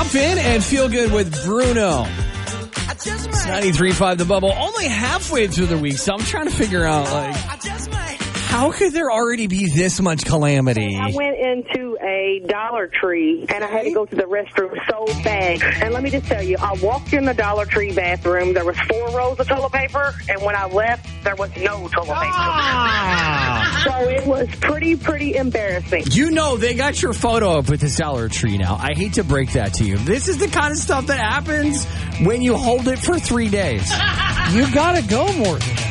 Hop in and feel good with Bruno. It's 93.5 The Bubble. Only halfway through the week, so I'm trying to figure out, how could there already be this much calamity? I went into a Dollar Tree, and I had to go to the restroom so bad. And let me just tell you, I walked in the Dollar Tree bathroom. There was 4 rolls of toilet paper, and when I left, there was no toilet paper. So it was pretty embarrassing. You know they got your photo up with this Dollar Tree now. I hate to break that to you. This is the kind of stuff that happens when you hold it for 3 days. You gotta go more than that.